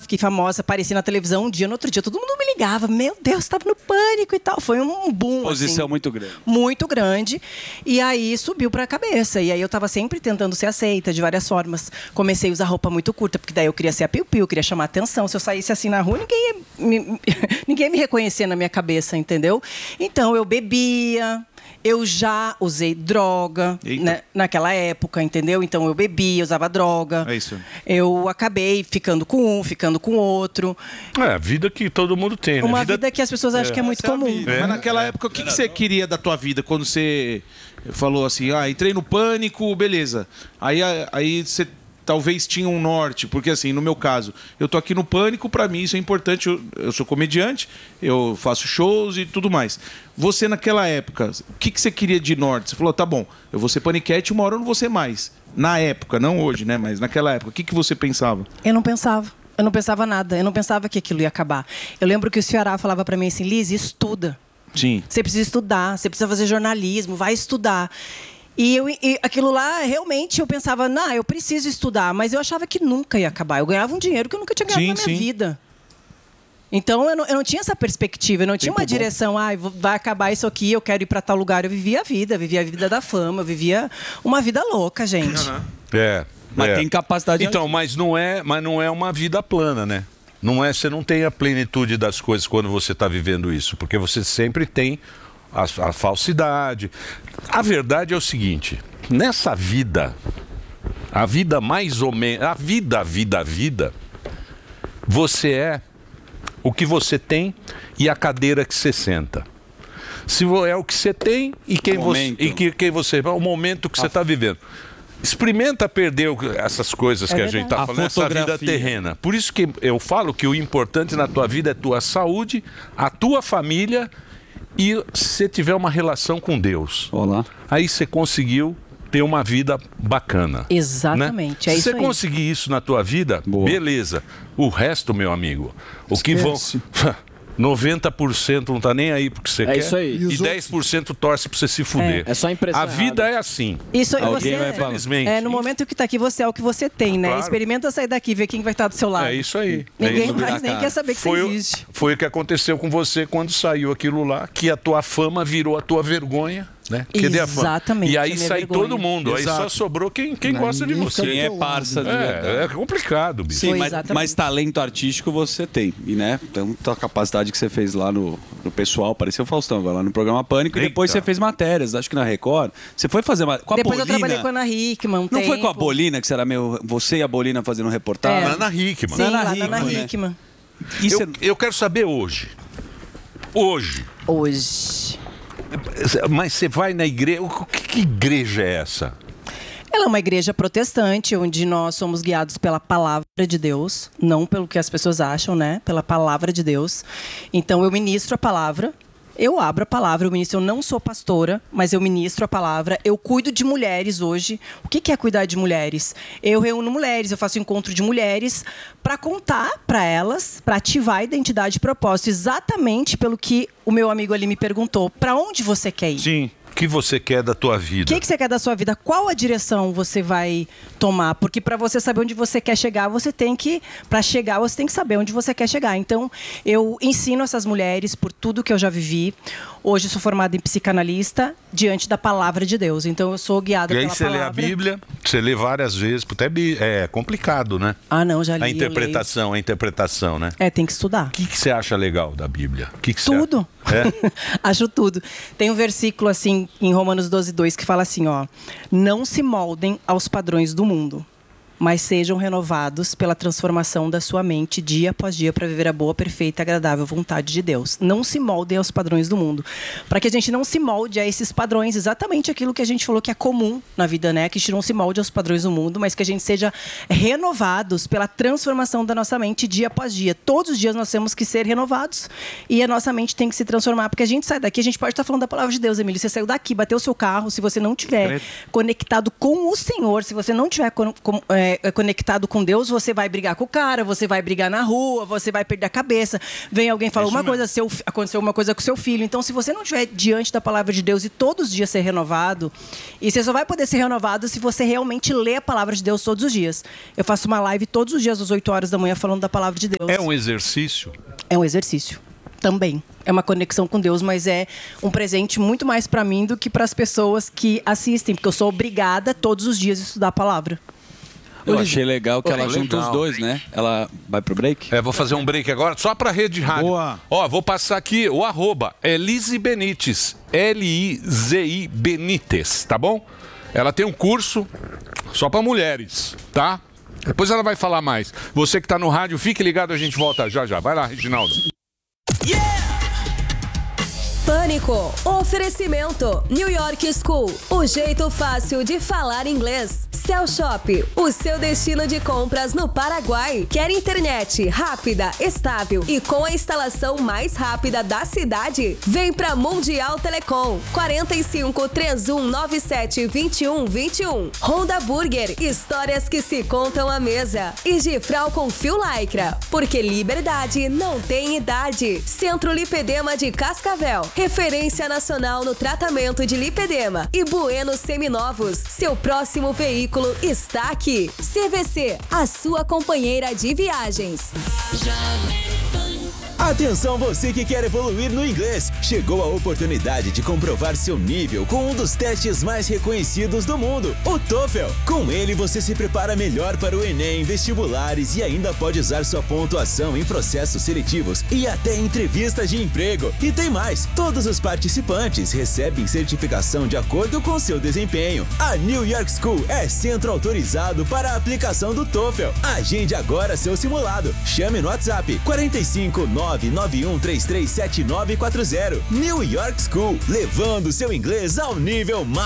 fiquei famosa, apareci na televisão um dia, no outro dia todo mundo me ligava. Meu Deus, estava no Pânico e tal. Foi um boom. Posição assim, muito grande. Muito grande. E aí subiu pra cabeça. E aí eu tava sempre tentando ser aceita de várias formas. Comecei a usar roupa muito curta, porque daí eu queria ser a piu-piu, queria chamar atenção. Se eu saísse assim na rua, ninguém ia me reconhecer na minha cabeça, entendeu? Então eu bebia. Eu já usei droga, né, naquela época, entendeu? Então eu bebia, usava droga. É isso. Eu acabei ficando com um, ficando com outro. É a vida que todo mundo tem, né? Uma vida que as pessoas acham que é muito comum. Mas naquela época, o que você queria da tua vida? Quando você falou assim, entrei no Pânico, beleza. Aí você talvez tinha um norte, porque assim, no meu caso, eu tô aqui no Pânico, pra mim isso é importante, eu sou comediante, eu faço shows e tudo mais. Você naquela época, o que você queria de norte? Você falou, tá bom, eu vou ser paniquete, uma hora eu não vou ser mais. Na época, não hoje, né, mas naquela época, o que você pensava? Eu não pensava. Eu não pensava nada. Eu não pensava que aquilo ia acabar. Eu lembro que o Ceará falava pra mim assim, Liz, estuda. Sim. Você precisa estudar, você precisa fazer jornalismo, vai estudar. E aquilo lá, realmente, eu pensava, eu preciso estudar. Mas eu achava que nunca ia acabar. Eu ganhava um dinheiro que eu nunca tinha ganhado na minha vida. Então, eu não tinha essa perspectiva. Eu não tinha uma direção, vai acabar isso aqui, eu quero ir para tal lugar. Eu vivia a vida da fama. Eu vivia uma vida louca, gente. Mas tem capacidade... Então, mas não é uma vida plana, né? Você não tem a plenitude das coisas quando você está vivendo isso. Porque você sempre tem a falsidade. A verdade é o seguinte, nessa vida, a vida mais ou menos, a vida, você é o que você tem e a cadeira que você senta. Se é o que você tem e quem você é, o momento que você está vivendo. Experimenta perder essas coisas que a gente está falando, essa vida terrena. Por isso que eu falo que o importante na tua vida é a tua saúde, a tua família e se você tiver uma relação com Deus. Olá. Aí você conseguiu ter uma vida bacana. Exatamente, né? é isso aí. Se você conseguir isso na tua vida, beleza. O resto, meu amigo, o que vão... 90% não tá nem aí porque você quer. Isso aí. E 10% torce pra você se fuder. É só impressão. A vida é assim. Isso aí, Alguém você, vai falar. Infelizmente. no momento que tá aqui, você é o que você tem, né? Claro. Experimenta sair daqui, ver quem vai estar do seu lado. É isso aí. Ninguém é isso. mais nem quer saber que você existe. Foi o que aconteceu com você quando saiu aquilo lá, que a tua fama virou a tua vergonha. Né? Exatamente. E aí a minha sai vergonha. todo mundo. Exato. Aí só sobrou quem gosta de você. Quem é parça de verdade. É complicado, bicho. Sim, Foi mas exatamente. talento artístico você tem. E, né, tanta capacidade que você fez lá no pessoal, pareceu o Faustão, vai lá no programa Pânico. E depois você fez matérias, acho que na Record. Você foi fazer com a Depois Bolina. eu trabalhei com a Ana Hickman Não foi com a Bolina, que você era você e a Bolina fazendo reportagem? Ana Hickman. Sim, lá Ana na Ana Hickman, Hickman. Eu quero saber hoje. Hoje. Mas você vai na igreja... Que igreja é essa? Ela é uma igreja protestante, onde nós somos guiados pela palavra de Deus, não pelo que as pessoas acham, né? Pela palavra de Deus. Então, eu ministro a palavra, eu abro a palavra, eu não sou pastora, mas eu ministro a palavra, eu cuido de mulheres hoje. O que é cuidar de mulheres? Eu reúno mulheres, eu faço encontro de mulheres para contar para elas, para ativar a identidade e propósito, exatamente pelo que o meu amigo ali me perguntou. Para onde você quer ir? Sim. O que você quer da tua vida? O que você quer da sua vida? Qual a direção você vai tomar? Porque para você saber onde você quer chegar, para chegar, você tem que saber onde você quer chegar. Então, eu ensino essas mulheres por tudo que eu já vivi. Hoje eu sou formada em psicanalista diante da palavra de Deus. Então, eu sou guiada pela palavra. E aí você lê a Bíblia, você lê várias vezes, porque é complicado, né? Não, já li. A interpretação, né? Tem que estudar. O que você acha legal da Bíblia? Tudo. É? Acho tudo. Tem um versículo assim em Romanos 12:2 que fala assim, não se moldem aos padrões do mundo, mas sejam renovados pela transformação da sua mente dia após dia para viver a boa, perfeita e agradável vontade de Deus. Não se moldem aos padrões do mundo. Para que a gente não se molde a esses padrões, exatamente aquilo que a gente falou que é comum na vida, né? Que a gente não se molde aos padrões do mundo, mas que a gente seja renovados pela transformação da nossa mente dia após dia. Todos os dias nós temos que ser renovados e a nossa mente tem que se transformar. Porque a gente sai daqui, a gente pode estar falando da palavra de Deus, Emílio. Você saiu daqui, bateu o seu carro, se você não estiver conectado com o Senhor, se você não estiver é conectado com Deus, você vai brigar com o cara, você vai brigar na rua, você vai perder a cabeça. Vem alguém falar uma coisa, aconteceu uma coisa com seu filho. Então, se você não estiver diante da palavra de Deus e todos os dias ser renovado, e você só vai poder ser renovado se você realmente ler a palavra de Deus todos os dias. Eu faço uma live todos os dias às 8 horas da manhã falando da palavra de Deus. É um exercício? É um exercício. Também. É uma conexão com Deus, mas é um presente muito mais para mim do que para as pessoas que assistem, porque eu sou obrigada todos os dias a estudar a palavra. Eu achei legal que ela junta os dois, né? Ela vai pro break? Vou fazer um break agora, só pra rede rádio. Boa. Ó, vou passar aqui o arroba, é Lizy Benites, Lizi Benites, tá bom? Ela tem um curso só pra mulheres, tá? Depois ela vai falar mais. Você que tá no rádio, fique ligado, a gente volta já já. Vai lá, Reginaldo. Pânico, oferecimento, New York School, o jeito fácil de falar inglês. Cell Shop, o seu destino de compras no Paraguai. Quer internet rápida, estável e com a instalação mais rápida da cidade? Vem pra Mundial Telecom, 45 3197 2121. Honda Burger, histórias que se contam à mesa. E Gifral com fio lycra, porque liberdade não tem idade. Centro Lipedema de Cascavel, referência nacional no tratamento de lipedema. E Bueno Seminovos, seu próximo veículo está aqui. CVC, a sua companheira de viagens. Atenção você que quer evoluir no inglês. Chegou a oportunidade de comprovar seu nível com um dos testes mais reconhecidos do mundo, o TOEFL. Com ele você se prepara melhor para o Enem, vestibulares e ainda pode usar sua pontuação em processos seletivos e até entrevistas de emprego. E tem mais, todos os participantes recebem certificação de acordo com seu desempenho. A New York School é centro autorizado para a aplicação do TOEFL. Agende agora seu simulado. Chame no WhatsApp 45 991337940. New York School, levando seu inglês ao nível mais